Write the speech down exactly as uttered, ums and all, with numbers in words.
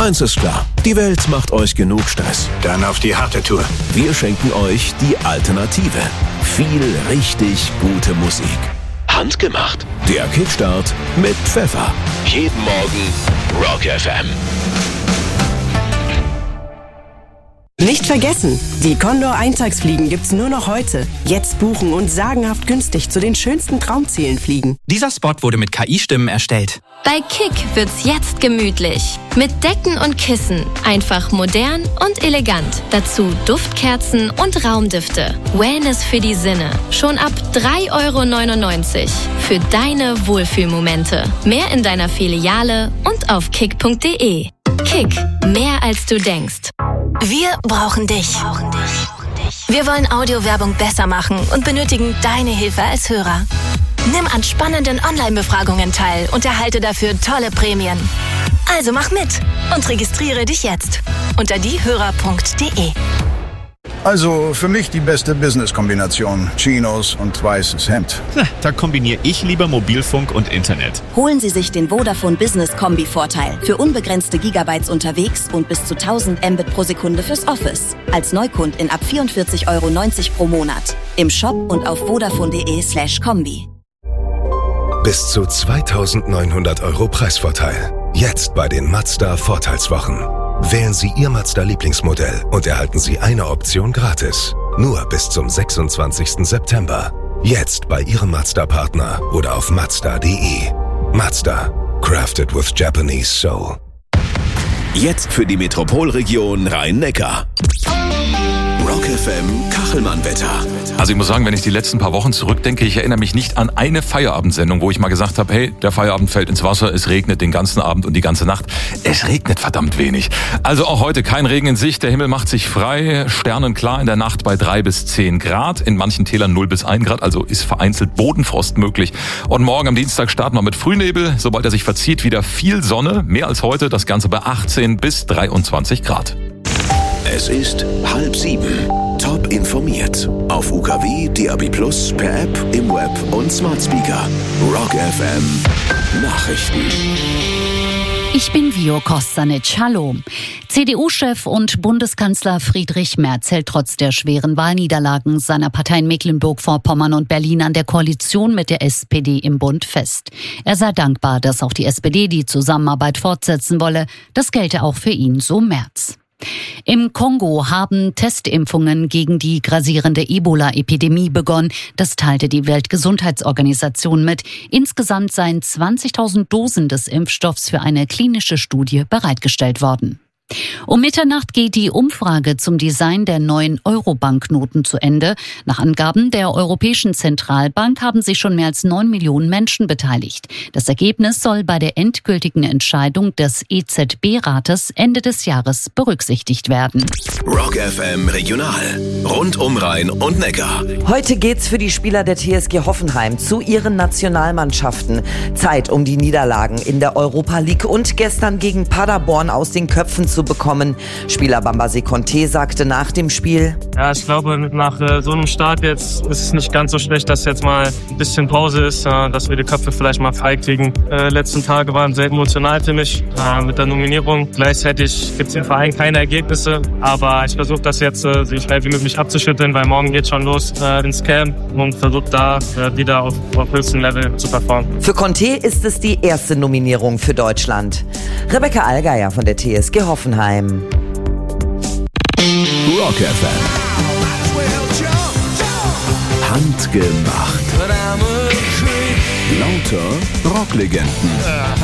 Eins ist klar, die Welt macht euch genug Stress. Dann auf die harte Tour. Wir schenken euch die Alternative. Viel richtig gute Musik. Handgemacht. Der Kickstart mit Pfeffer. Jeden Morgen Rock F M. Nicht vergessen, die Condor Eintagsfliegen gibt's nur noch heute. Jetzt buchen und sagenhaft günstig zu den schönsten Traumzielen fliegen. Dieser Spot wurde mit K I-Stimmen erstellt. Bei Kick wird's jetzt gemütlich. Mit Decken und Kissen. Einfach modern und elegant. Dazu Duftkerzen und Raumdüfte. Wellness für die Sinne. Schon ab drei Euro neunundneunzig. Für deine Wohlfühlmomente. Mehr in deiner Filiale und auf kick punkt de. Kick. Mehr als du denkst. Wir brauchen dich. Wir wollen Audiowerbung besser machen und benötigen deine Hilfe als Hörer. Nimm an spannenden Online-Befragungen teil und erhalte dafür tolle Prämien. Also mach mit und registriere dich jetzt unter diehörer punkt de. Also für mich die beste Business-Kombination. Chinos und weißes Hemd. Na, da kombiniere ich lieber Mobilfunk und Internet. Holen Sie sich den Vodafone Business Kombi-Vorteil. Für unbegrenzte Gigabytes unterwegs und bis zu tausend Mbit pro Sekunde fürs Office. Als Neukundin ab vierundvierzig Euro neunzig pro Monat. Im Shop und auf vodafone.de slash Kombi. Bis zu zweitausendneunhundert Euro Preisvorteil. Jetzt bei den Mazda Vorteilswochen. Wählen Sie Ihr Mazda-Lieblingsmodell und erhalten Sie eine Option gratis. Nur bis zum sechsundzwanzigsten September. Jetzt bei Ihrem Mazda-Partner oder auf mazda punkt de. Mazda. Crafted with Japanese Soul. Jetzt für die Metropolregion Rhein-Neckar. Rock F M Kachelmann-Wetter. Also ich muss sagen, wenn ich die letzten paar Wochen zurückdenke, ich erinnere mich nicht an eine Feierabendsendung, wo ich mal gesagt habe, hey, der Feierabend fällt ins Wasser, es regnet den ganzen Abend und die ganze Nacht. Es regnet verdammt wenig. Also auch heute kein Regen in Sicht, der Himmel macht sich frei, sternenklar in der Nacht bei drei bis zehn Grad, in manchen Tälern null bis ein Grad, also ist vereinzelt Bodenfrost möglich. Und morgen am Dienstag starten wir mit Frühnebel, sobald er sich verzieht, wieder viel Sonne, mehr als heute, das Ganze bei achtzehn bis dreiundzwanzig Grad. Es ist halb sieben. Top informiert. Auf U K W, D A B Plus, per App, im Web und Smart Speaker. Rock F M Nachrichten. Ich bin Vio Kostanic. Hallo. C D U-Chef und Bundeskanzler Friedrich Merz hält trotz der schweren Wahlniederlagen seiner Partei in Mecklenburg-Vorpommern und Berlin an der Koalition mit der S P D im Bund fest. Er sei dankbar, dass auch die S P D die Zusammenarbeit fortsetzen wolle. Das gelte auch für ihn, so Merz. Im Kongo haben Testimpfungen gegen die grassierende Ebola-Epidemie begonnen. Das teilte die Weltgesundheitsorganisation mit. Insgesamt seien zwanzigtausend Dosen des Impfstoffs für eine klinische Studie bereitgestellt worden. Um Mitternacht geht die Umfrage zum Design der neuen Euro-Banknoten zu Ende. Nach Angaben der Europäischen Zentralbank haben sich schon mehr als neun Millionen Menschen beteiligt. Das Ergebnis soll bei der endgültigen Entscheidung des E Z B-Rates Ende des Jahres berücksichtigt werden. Rock F M Regional. Rund um Rhein und Neckar. Heute geht's für die Spieler der T S G Hoffenheim zu ihren Nationalmannschaften. Zeit, um die Niederlagen in der Europa League und gestern gegen Paderborn aus den Köpfen zu bekommen. Spieler Bambasé Conté sagte nach dem Spiel: Ja, ich glaube, nach äh, so einem Start jetzt ist es nicht ganz so schlecht, dass jetzt mal ein bisschen Pause ist, äh, dass wir die Köpfe vielleicht mal frei kriegen. Äh, letzten Tage waren sehr emotional für mich äh, mit der Nominierung. Gleichzeitig gibt es im Verein keine Ergebnisse, aber ich versuche das jetzt äh, so schnell wie möglich abzuschütteln, weil morgen geht schon los äh, ins Camp und versuche da äh, wieder auf, auf höchstem Level zu performen. Für Conté ist es die erste Nominierung für Deutschland. Rebecca Allgeier von der T S G Hoffenheim. Rock F M. Handgemacht. Lauter Rocklegenden.